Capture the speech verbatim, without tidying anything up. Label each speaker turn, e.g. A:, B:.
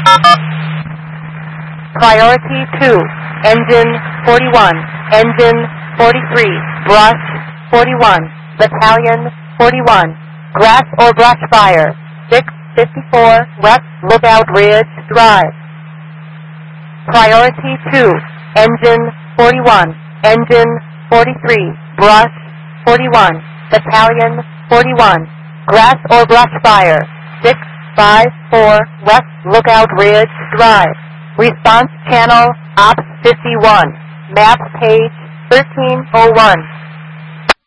A: Priority two, engine forty-one, engine forty-three, brush forty-one, battalion forty-one, grass or brush fire, six fifty-four West Lookout Ridge Drive. Priority two, engine forty-one, engine forty-three, brush forty-one, battalion forty-one, grass or brush fire, six five four West Lookout Ridge Drive. Response channel, Ops fifty-one, map page thirteen oh one.